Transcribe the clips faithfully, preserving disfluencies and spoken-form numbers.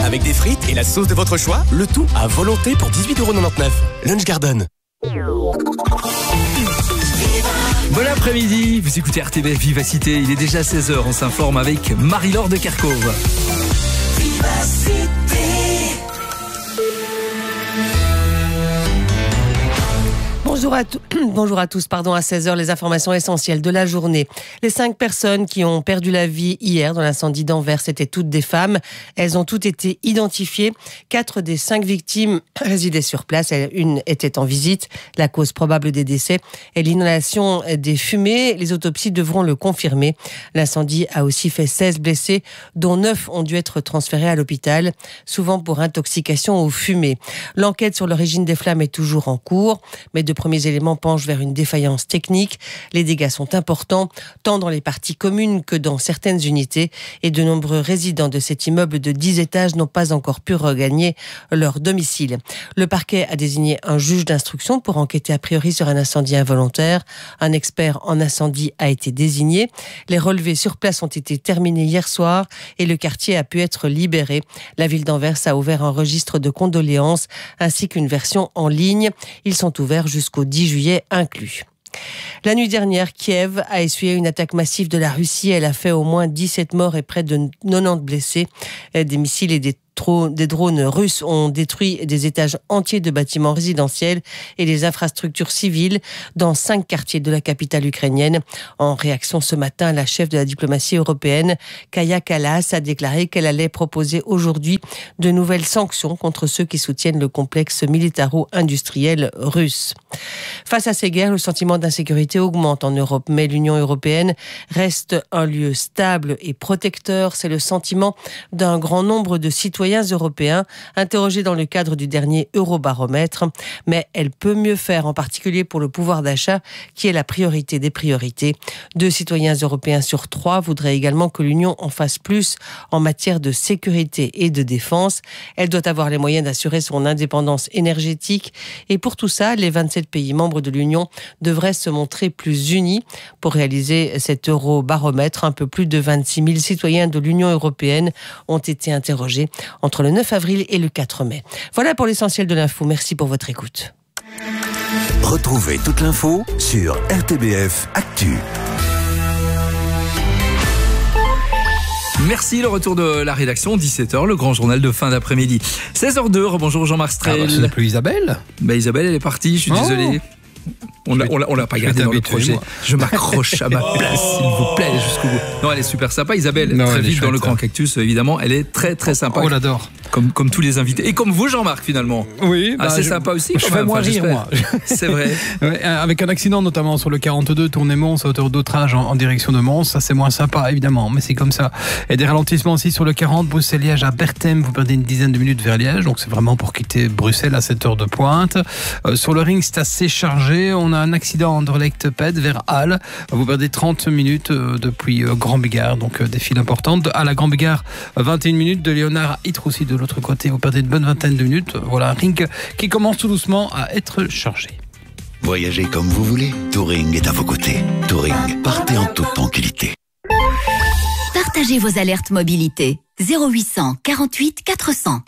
Avec des frites et la sauce de votre choix, le tout à volonté pour dix-huit euros quatre-vingt-dix-neuf. Lunch Garden. Bon après-midi, vous écoutez R T B F Vivacité, il est déjà seize heures, on s'informe avec Marie-Laure de Kerkhove. Vivacité. Bonjour à, Bonjour à tous, pardon, à seize heures, les informations essentielles de la journée. Les cinq personnes qui ont perdu la vie hier dans l'incendie d'Anvers étaient toutes des femmes. Elles ont toutes été identifiées. Quatre des cinq victimes résidaient sur place. Une était en visite. La cause probable des décès est l'inhalation des fumées. Les autopsies devront le confirmer. L'incendie a aussi fait seize blessés, dont neuf ont dû être transférés à l'hôpital, souvent pour intoxication aux fumées. L'enquête sur l'origine des flammes est toujours en cours, mais de premiers éléments penchent vers une défaillance technique. Les dégâts sont importants, tant dans les parties communes que dans certaines unités, et de nombreux résidents de cet immeuble de dix étages n'ont pas encore pu regagner leur domicile. Le parquet a désigné un juge d'instruction pour enquêter a priori sur un incendie involontaire. Un expert en incendie a été désigné. Les relevés sur place ont été terminés hier soir et le quartier a pu être libéré. La ville d'Anvers a ouvert un registre de condoléances ainsi qu'une version en ligne. Ils sont ouverts jusqu'au dix juillet inclus. La nuit dernière, Kiev a essuyé une attaque massive de la Russie. Elle a fait au moins dix-sept morts et près de quatre-vingt-dix blessés. Des missiles et des Des drones russes ont détruit des étages entiers de bâtiments résidentiels et des infrastructures civiles dans cinq quartiers de la capitale ukrainienne. En réaction ce matin, la chef de la diplomatie européenne, Kaja Kallas, a déclaré qu'elle allait proposer aujourd'hui de nouvelles sanctions contre ceux qui soutiennent le complexe militaro-industriel russe. Face à ces guerres, le sentiment d'insécurité augmente en Europe, mais l'Union européenne reste un lieu stable et protecteur. C'est le sentiment d'un grand nombre de citoyens européens interrogés dans le cadre du dernier Eurobaromètre. Mais elle peut mieux faire, en particulier pour le pouvoir d'achat, qui est la priorité des priorités. Deux citoyens européens sur trois voudraient également que l'Union en fasse plus en matière de sécurité et de défense. Elle doit avoir les moyens d'assurer son indépendance énergétique. Et pour tout ça, les vingt-sept pays membres de l'Union devraient se montrer plus unis. Pour réaliser cet Eurobaromètre, un peu plus de vingt-six mille citoyens de l'Union européenne ont été interrogés entre le neuf avril et le quatre mai. Voilà pour l'essentiel de l'info. Merci pour votre écoute. Retrouvez toute l'info sur R T B F Actu. Merci, le retour de la rédaction, dix-sept heures, le grand journal de fin d'après-midi. seize heures deux, bonjour Jean-Marc Strel. Ah bah, ce n'est plus Isabelle. Bah Isabelle, elle est partie, je suis oh. désolé. On l'a, on l'a, on l'a pas gardé dans le projet. Moi. Je m'accroche à ma place, s'il vous plaît, jusqu'au bout. Non, elle est super sympa. Isabelle, non, très vite dans le Grand Cactus, évidemment. Elle est très, très sympa. On l'adore. Comme, comme tous les invités. Et comme vous, Jean-Marc, finalement. Oui. Ah, bah, c'est je, sympa aussi. Je fais même. moins Enfin, rire, moi. C'est vrai. Ouais, avec un accident, notamment sur le quarante-deux, tournée Mons, à hauteur d'Autrage, en, en direction de Mons. Ça, c'est moins sympa, évidemment. Mais c'est comme ça. Et des ralentissements aussi sur le quarante, Bruxelles-Liège à Berthem. Vous perdez une dizaine de minutes vers Liège. Donc, c'est vraiment pour quitter Bruxelles à cette heure de pointe. Euh, sur le ring, c'est assez chargé. On a un accident en Anderlecht-Pet vers Halle. Vous perdez trente minutes euh, depuis euh, Grand Bigard. Donc, euh, des files importantes. De Halle à Grand Bigard, vingt et une minutes. De Léonard à Ytre aussi, de l'autre côté. Vous perdez une bonne vingtaine de minutes. Voilà un ring qui commence tout doucement à être chargé. Voyagez comme vous voulez. Touring est à vos côtés. Touring, partez en toute tranquillité. Partagez vos alertes mobilité. zéro huit cent quarante-huit quatre cents.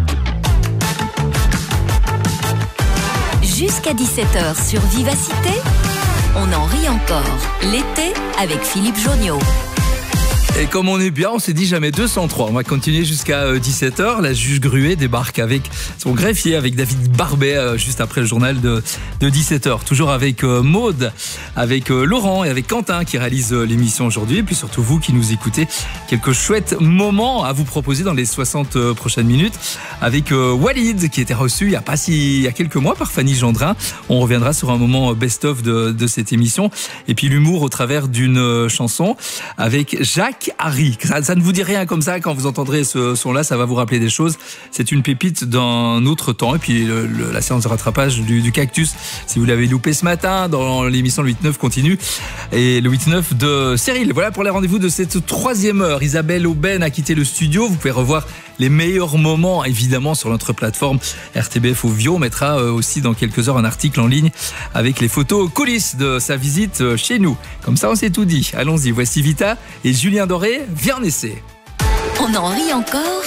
Jusqu'à dix-sept heures sur Vivacité, on en rit encore. L'été avec Philippe Jonniot. Et comme on est bien, on s'est dit jamais deux cent trois. On va continuer jusqu'à dix-sept heures. La juge Gruet débarque avec son greffier, avec David Barbet, euh, juste après le journal de, de dix-sept heures. Toujours avec euh, Maude, avec euh, Laurent et avec Quentin qui réalisent euh, l'émission aujourd'hui. Et puis surtout vous qui nous écoutez. Quelques chouettes moments à vous proposer dans les soixante euh, prochaines minutes. Avec euh, Walid qui était reçu il y a pas si, il y a quelques mois par Fanny Gendrin. On reviendra sur un moment best-of de, de cette émission. Et puis l'humour au travers d'une euh, chanson avec Jacques Harry. Ça, ça ne vous dit rien comme ça, quand vous entendrez ce son-là, ça va vous rappeler des choses. C'est une pépite d'un autre temps. Et puis le, le, la séance de rattrapage du, du Cactus, si vous l'avez loupé ce matin, dans l'émission le huit neuf continue. Et le huit neuf de Cyril. Voilà pour les rendez-vous de cette troisième heure. Isabelle Aubin a quitté le studio. Vous pouvez revoir les meilleurs moments, évidemment, sur notre plateforme R T B F Ovio. On mettra aussi dans quelques heures un article en ligne avec les photos coulisses de sa visite chez nous. Comme ça, on s'est tout dit. Allons-y, voici Vita et Julien Doré, viens en essai. On en rit encore